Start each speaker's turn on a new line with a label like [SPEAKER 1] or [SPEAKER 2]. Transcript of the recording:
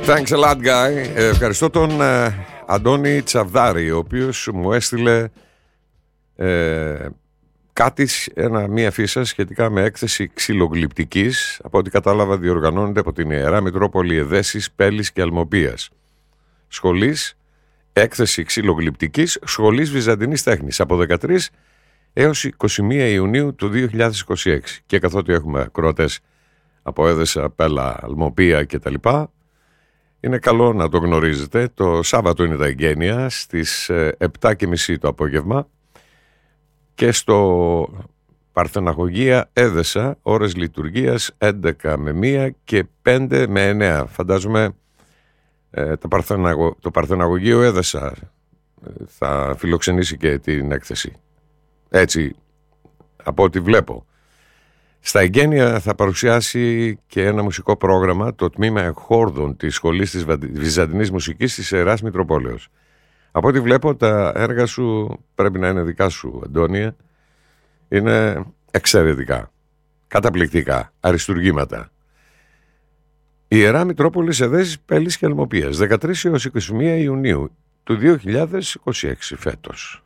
[SPEAKER 1] Thanks a lot, guy. Ευχαριστώ τον Αντώνη Τσαβδάρη, ο οποίος μου έστειλε μία φύσα σχετικά με έκθεση ξυλογλυπτικής. Από ό,τι κατάλαβα, διοργανώνεται από την Ιερά Μητρόπολη Εδέσης, Πέλης και Αλμοπίας. Σχολής, έκθεση ξυλογλυπτικής Σχολής Βυζαντινής Τέχνης από 13 έως 21 Ιουνίου του 2026. Και καθότι έχουμε ακροατές από Έδεσα, Πέλα, Αλμοπία κτλ., είναι καλό να το γνωρίζετε. Το Σάββατο είναι τα εγγένεια στις 7.30 το απόγευμα και στο Παρθεναγωγία Έδεσα, ώρες λειτουργίας 11 με 1 και 5 με 9. Φαντάζομαι το Παρθεναγωγείο Έδεσα θα φιλοξενήσει και την έκθεση. Έτσι, από ό,τι βλέπω. Στα εγγένεια θα παρουσιάσει και ένα μουσικό πρόγραμμα το τμήμα εχόρδων της Σχολής της Βυζαντινής Μουσικής της Ιεράς Μητροπόλεως. Από ό,τι βλέπω, τα έργα σου πρέπει να είναι δικά σου, Αντώνια. Είναι εξαιρετικά, καταπληκτικά, αριστουργήματα. Ιερά Μητρόπολης Εδέσης, Πέλης και Αλμοπίας, 13 έως 21 Ιουνίου του 2026 φέτος.